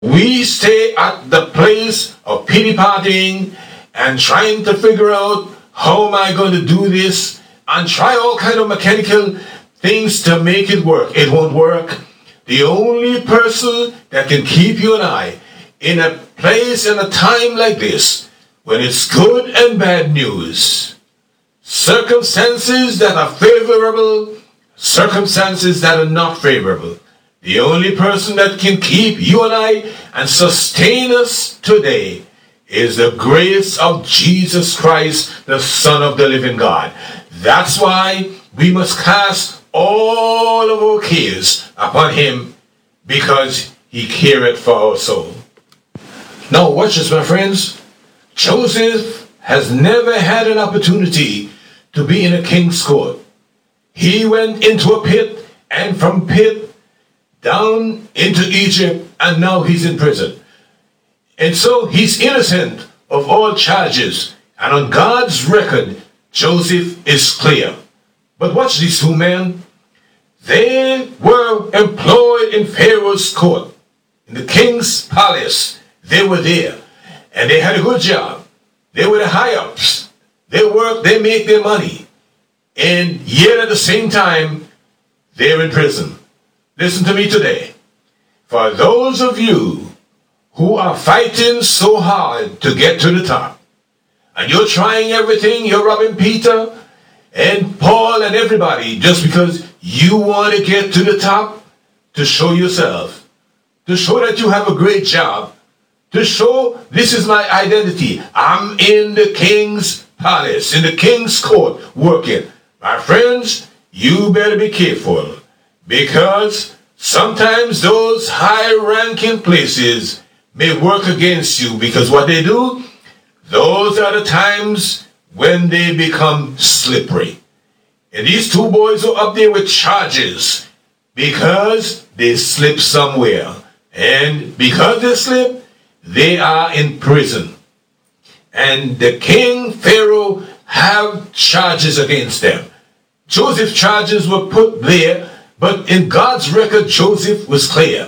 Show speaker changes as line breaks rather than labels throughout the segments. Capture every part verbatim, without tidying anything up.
We stay at the place of pity partying and trying to figure out how am I going to do this and try all kind of mechanical things to make it work. It won't work. The only person that can keep you and I in a place and a time like this, when it's good and bad news, circumstances that are favorable, circumstances that are not favorable, the only person that can keep you and I and sustain us today is the grace of Jesus Christ, the Son of the living God. That's why we must cast all of our cares upon him, because he careth for our soul. Now watch this, my friends. Joseph has never had an opportunity to be in a king's court. He went into a pit, and from pit down into Egypt, and now he's in prison. And so he's innocent of all charges, and on God's record, Joseph is clear. But watch these two men. They were employed in Pharaoh's court, in the king's palace. They were there, and they had a good job. They were the high-ups. They work, they make their money. And yet at the same time, they're in prison. Listen to me today. For those of you who are fighting so hard to get to the top, and you're trying everything, you're robbing Peter and Paul and everybody just because you want to get to the top, to show yourself, to show that you have a great job, to show this is my identity. I'm in the king's palace, in the king's court working. My friends, you better be careful, because sometimes those high-ranking places may work against you, because what they do, those are the times when they become slippery. And these two boys are up there with charges because they slipped somewhere. And because they slipped, they are in prison. And the king, Pharaoh, have charges against them. Joseph's charges were put there, but in God's record, Joseph was clear.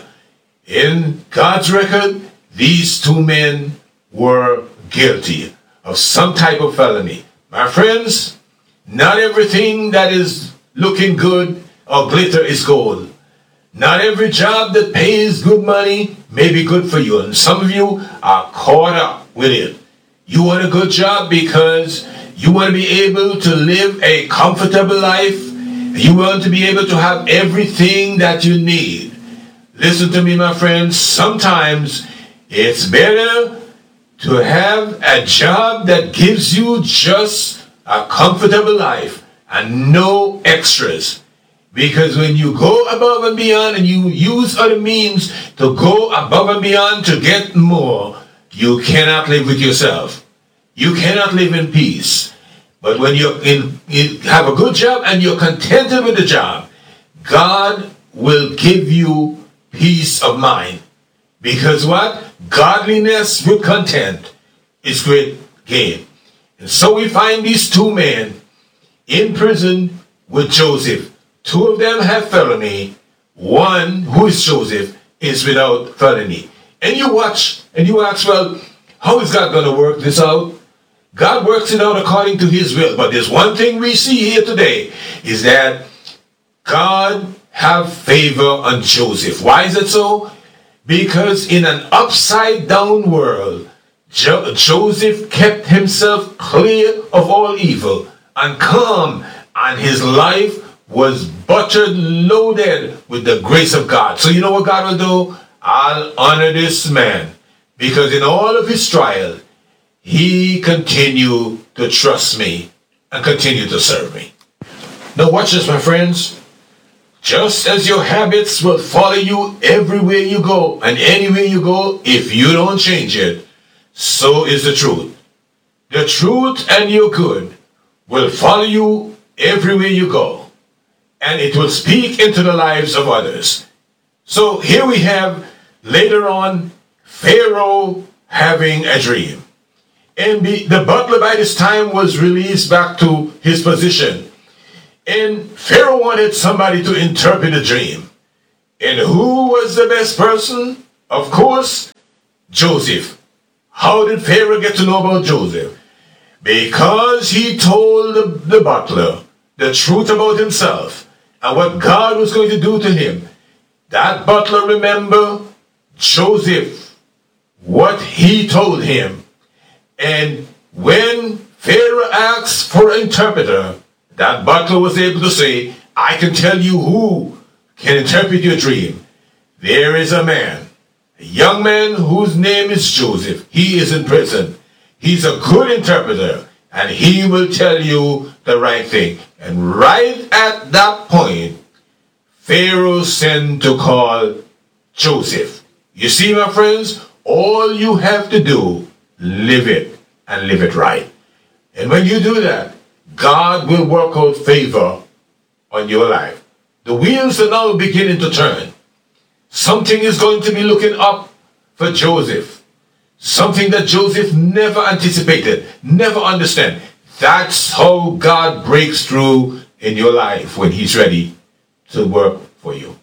In God's record, these two men were guilty of some type of felony. My friends, not everything that is looking good or glitter is gold. Not every job that pays good money may be good for you. And some of you are caught up with it. You want a good job because you want to be able to live a comfortable life. You want to be able to have everything that you need. Listen to me, my friends. Sometimes it's better to have a job that gives you just a comfortable life and no extras. Because when you go above and beyond and you use other means to go above and beyond to get more, you cannot live with yourself. You cannot live in peace. But when you in, you have a good job and you're contented with the job, God will give you peace of mind. Because what? Godliness with content is great gain. And so we find these two men in prison with Joseph. Two of them have felony. One, who is Joseph, is without felony. And you watch and you ask, well, how is God going to work this out? God works it out according to his will. But there's one thing we see here today, is that God have favor on Joseph. Why is it so? Because in an upside down world, Jo- Joseph kept himself clear of all evil and calm, and his life was buttered, loaded with the grace of God. So you know what God will do? I'll honor this man, because in all of his trial, he continued to trust me and continue to serve me. Now watch this, my friends. Just as your habits will follow you everywhere you go and anywhere you go, if you don't change it, so is the truth. The truth and your good will follow you everywhere you go, and it will speak into the lives of others. So here we have, later on, Pharaoh having a dream. And the, the butler by this time was released back to his position. And Pharaoh wanted somebody to interpret the dream. And who was the best person? Of course, Joseph. How did Pharaoh get to know about Joseph? Because he told the, the butler the truth about himself and what God was going to do to him. That butler remembered Joseph, what he told him. And when Pharaoh asked for an interpreter, that butler was able to say, I can tell you who can interpret your dream. There is a man, a young man whose name is Joseph. He is in prison. He's a good interpreter, and he will tell you the right thing. And right at that point, Pharaoh sent to call Joseph. You see, my friends, all you have to do, live it and live it right. And when you do that, God will work out favor on your life. The wheels are now beginning to turn. Something is going to be looking up for Joseph. Something that Joseph never anticipated, never understand. That's how God breaks through in your life when he's ready to work for you.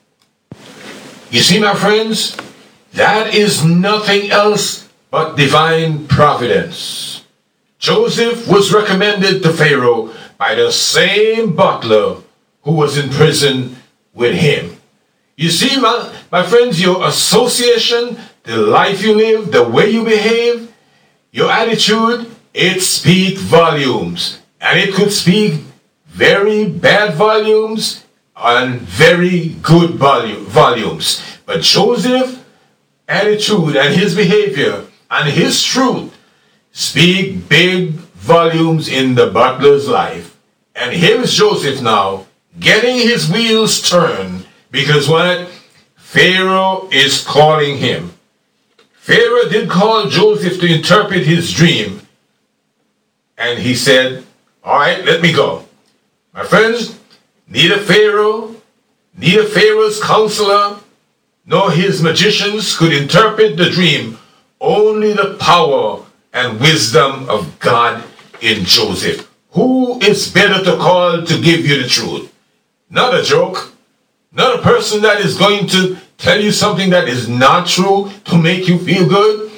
You see, my friends, that is nothing else but divine providence. Joseph was recommended to Pharaoh by the same butler who was in prison with him. You see, my, my friends, your association, the life you live, the way you behave, your attitude, it speaks volumes. And it could speak very bad volumes and very good volume, volumes. But Joseph's attitude and his behavior and his truth speak big volumes in the butler's life. And here is Joseph now, getting his wheels turned, because what? Pharaoh is calling him. Pharaoh did call Joseph to interpret his dream. And he said, all right, let me go. My friends, neither Pharaoh, neither Pharaoh's counselor, nor his magicians could interpret the dream. Only the power and wisdom of God in Joseph. Who is better to call to give you the truth? Not a joke. Not a person that is going to tell you something that is not true to make you feel good.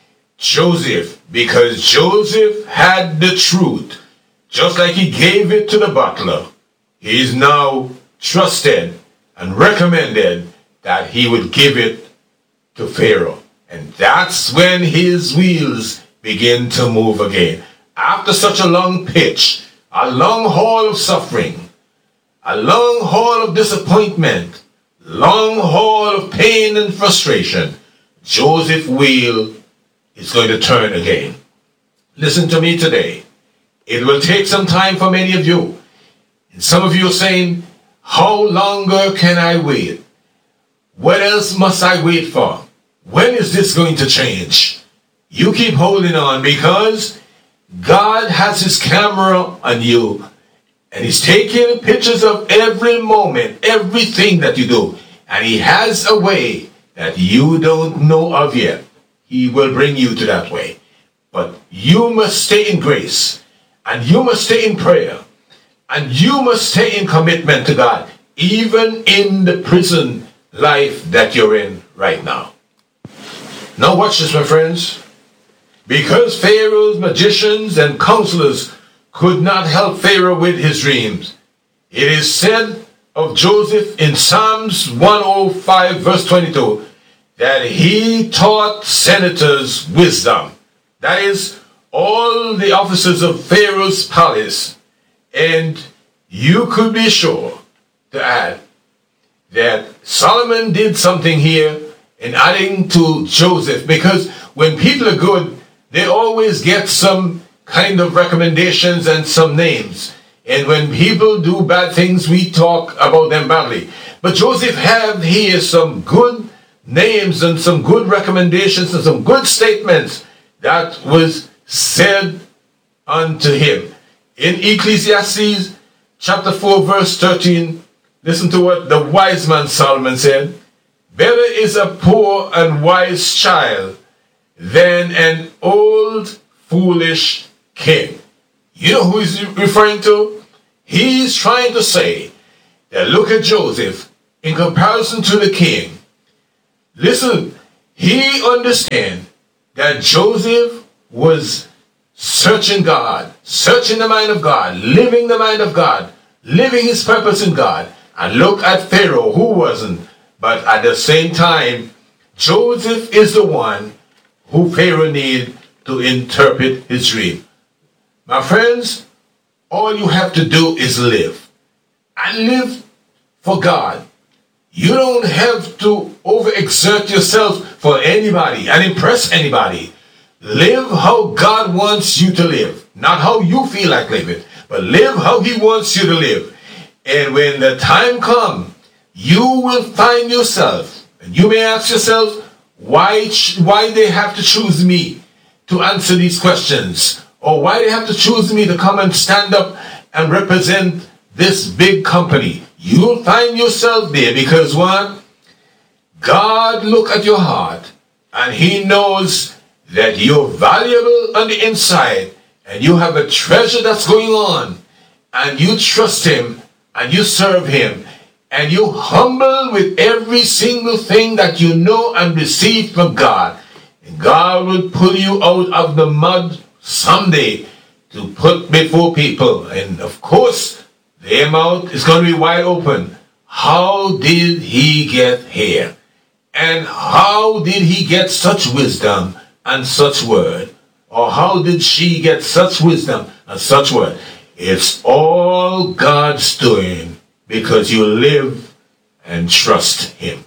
Joseph, because Joseph had the truth. Just like he gave it to the butler, he is now trusted and recommended that he would give it to Pharaoh. And that's when his wheels begin to move again. After such a long pitch, a long haul of suffering, a long haul of disappointment, long haul of pain and frustration, Joseph's wheel is going to turn again. Listen to me today. It will take some time for many of you. And some of you are saying, how longer can I wait? What else must I wait for? When is this going to change? You keep holding on, because God has his camera on you. And he's taking pictures of every moment, everything that you do. And he has a way that you don't know of yet. He will bring you to that way. But you must stay in grace. And you must stay in prayer. And you must stay in commitment to God. Even in the prison life that you're in right now. Now watch this, my friends. Because Pharaoh's magicians and counselors could not help Pharaoh with his dreams, it is said of Joseph in Psalms one oh five verse twenty-two that he taught senators wisdom. That is, all the officers of Pharaoh's palace. And you could be sure to add that Solomon did something here in adding to Joseph, because when people are good, they always get some kind of recommendations and some names. And when people do bad things, we talk about them badly. But Joseph had here some good names and some good recommendations and some good statements that was said unto him. In Ecclesiastes chapter four verse thirteen, listen to what the wise man Solomon said. Better is a poor and wise child than an old foolish king. You know who he's referring to? He's trying to say that look at Joseph in comparison to the king. Listen, he understand that Joseph was searching God, searching the mind of God, living the mind of God, living his purpose in God. And look at Pharaoh, who wasn't. But at the same time, Joseph is the one who Pharaoh needed to interpret his dream. My friends, all you have to do is live. And live for God. You don't have to overexert yourself for anybody and impress anybody. Live how God wants you to live. Not how you feel like living, but live how he wants you to live. And when the time comes, you will find yourself, and you may ask yourself, why, why they have to choose me to answer these questions? Or why they have to choose me to come and stand up and represent this big company? You'll find yourself there because what? God look at your heart and he knows that you're valuable on the inside and you have a treasure that's going on and you trust him and you serve him and you humble with every single thing that you know and receive from God. And God will pull you out of the mud someday to put before people. And of course, their mouth is going to be wide open. How did he get here? And how did he get such wisdom and such word? Or how did she get such wisdom and such word? It's all God's doing because you live and trust him.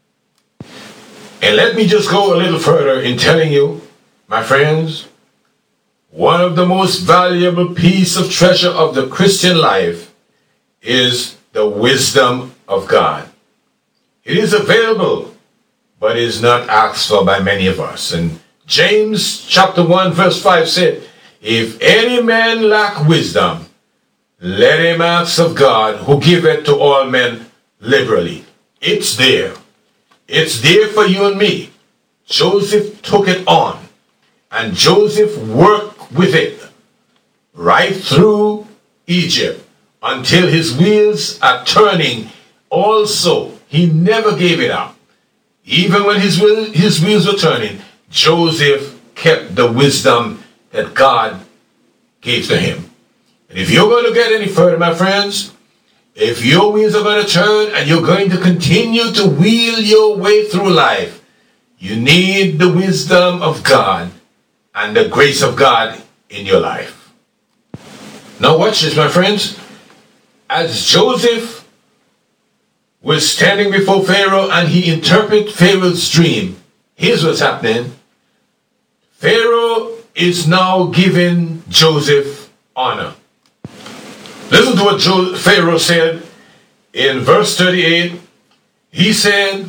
And let me just go a little further in telling you, my friends, one of the most valuable piece of treasure of the Christian life is the wisdom of God. It is available, but is not asked for by many of us. And James chapter one verse five said, if any man lack wisdom, let him ask of God, who giveth to all men liberally. It's there. It's there for you and me. Joseph took it on, and Joseph worked with it right through Egypt until his wheels are turning. Also, he never gave it up. Even when his, wheel, his wheels were turning, Joseph kept the wisdom that God gave to him. And if you're going to get any further, my friends, if your wheels are going to turn and you're going to continue to wheel your way through life, you need the wisdom of God and the grace of God in your life. Now watch this, my friends. As Joseph was standing before Pharaoh and he interpreted Pharaoh's dream, here's what's happening. Pharaoh is now giving Joseph honor. Listen to what Jo- Pharaoh said in verse thirty-eight. He said,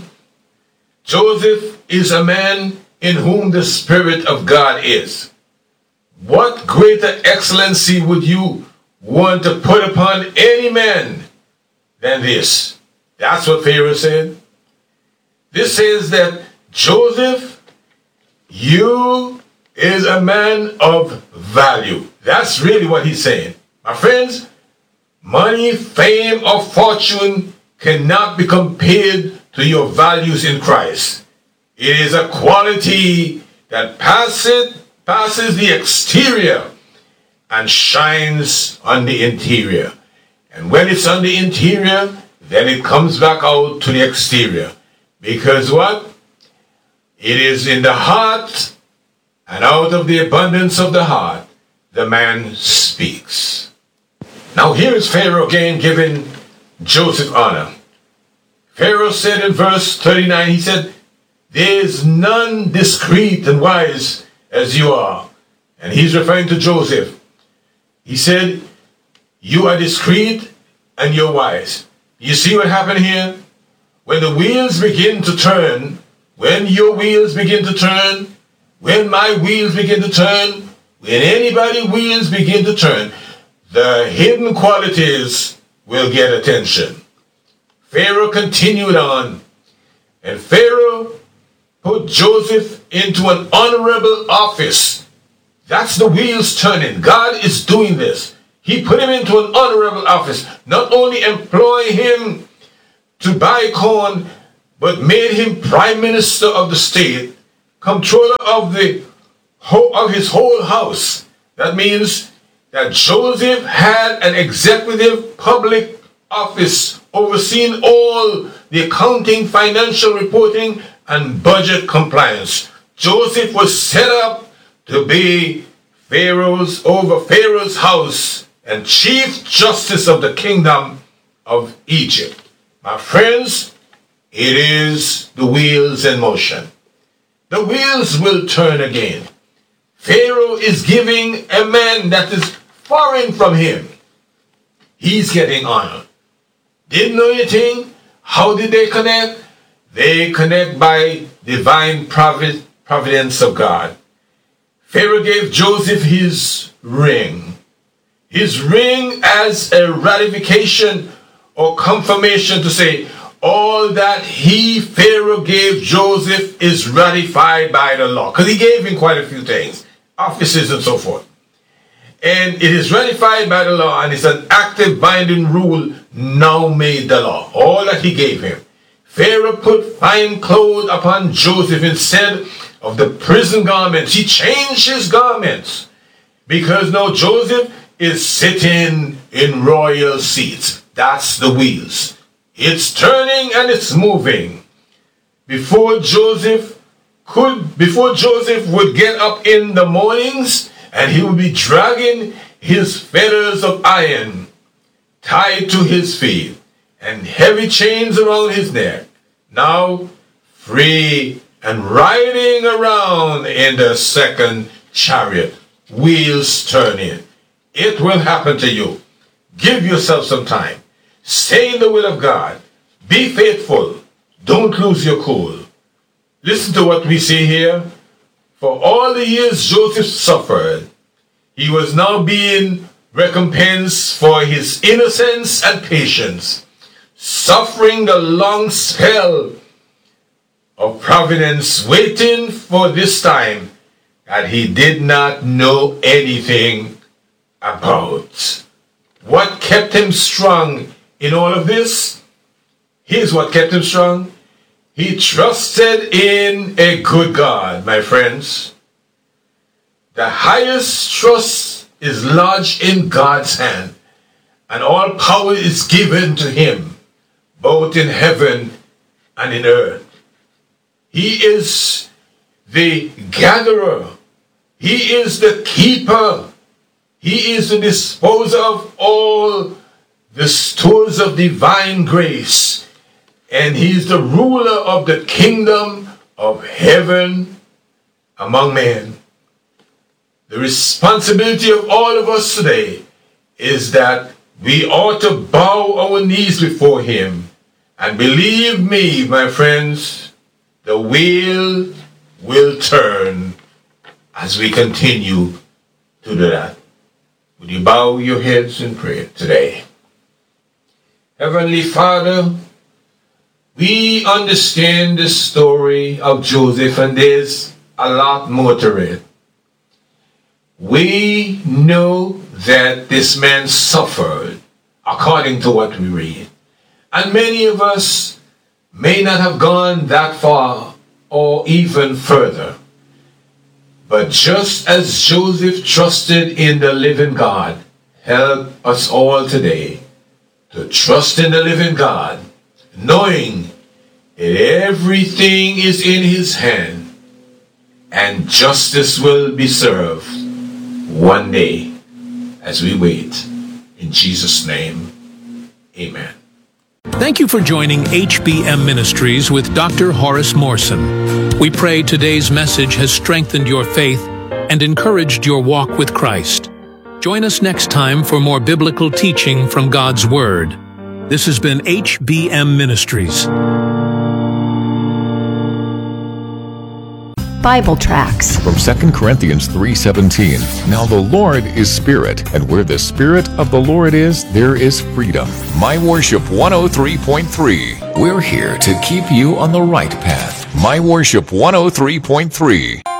Joseph is a man in whom the Spirit of God is. What greater excellency would you want to put upon any man than this? That's what Pharaoh said. This says that Joseph, you is a man of value. That's really what he's saying. My friends, money, fame, or fortune cannot be compared to your values in Christ. It is a quality that passes, passes the exterior and shines on the interior. And when it's on the interior, then it comes back out to the exterior. Because what? It is in the heart, and out of the abundance of the heart, the man speaks. Now here is Pharaoh again giving Joseph honor. Pharaoh said in verse thirty-nine, he said, there is none discreet and wise as you are. And he's referring to Joseph. He said, you are discreet and you're wise. You see what happened here? When the wheels begin to turn, when your wheels begin to turn, when my wheels begin to turn, when anybody's wheels begin to turn, the hidden qualities will get attention. Pharaoh continued on, and Pharaoh put Joseph into an honorable office. That's the wheels turning. God is doing this. He put him into an honorable office. Not only employ him to buy corn, but made him prime minister of the state controller of the whole, of his whole house. That means that Joseph had an executive public office overseeing all the accounting, financial reporting, and budget compliance. Joseph was set up to be Pharaoh's over Pharaoh's house and chief justice of the kingdom of Egypt. My friends, it is the wheels in motion. The wheels will turn again. Pharaoh is giving a man that is foreign from him. He's getting honor. Didn't know anything? How did they connect? They connect by divine provi- providence of God. Pharaoh gave Joseph his ring. His ring as a ratification or confirmation to say, all that he, Pharaoh, gave Joseph is ratified by the law. Because he gave him quite a few things, offices and so forth. And it is ratified by the law, and it's an active binding rule now made the law. All that he gave him. Pharaoh put fine clothes upon Joseph instead of the prison garments. He changed his garments because now Joseph is sitting in royal seats. That's the wheels. It's turning and it's moving. Before Joseph could, before Joseph would get up in the mornings and he would be dragging his fetters of iron tied to his feet and heavy chains around his neck. Now free and riding around in the second chariot, wheels turning. It will happen to you. Give yourself some time. Stay in the will of God. Be faithful. Don't lose your cool. Listen to what we see here. For all the years Joseph suffered, he was now being recompensed for his innocence and patience, suffering the long spell of providence, waiting for this time that he did not know anything about. What kept him strong in all of this? Here's what kept him strong. He trusted in a good God, my friends. The highest trust is lodged in God's hand, and all power is given to him, both in heaven and in earth. He is the gatherer. He is the keeper. He is the disposer of all the stores of divine grace. And he's the ruler of the kingdom of heaven among men. The responsibility of all of us today is that we ought to bow our knees before him. And believe me, my friends, the wheel will turn as we continue to do that. Would you bow your heads in prayer today? Heavenly Father, we understand the story of Joseph, and there's a lot more to it. We know that this man suffered according to what we read. And many of us may not have gone that far or even further. But just as Joseph trusted in the living God, help us all today to trust in the living God, knowing that everything is in his hand and justice will be served one day as we wait. In Jesus' name, amen.
Thank you for joining H B M Ministries with Doctor Horace Morrison. We pray today's message has strengthened your faith and encouraged your walk with Christ. Join us next time for more biblical teaching from God's Word. This has been H B M Ministries.
Bible tracts
from Second Corinthians three seventeen. Now the Lord is Spirit, and where the Spirit of the Lord is, there is freedom. My Worship one oh three point three. We're here to keep you on the right path. My Worship one oh three point three.